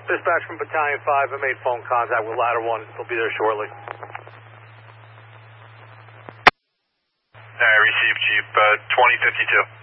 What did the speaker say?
Dispatch from Battalion 5, I made phone contact with Ladder 1. They'll be there shortly. Received, Chief. 2052.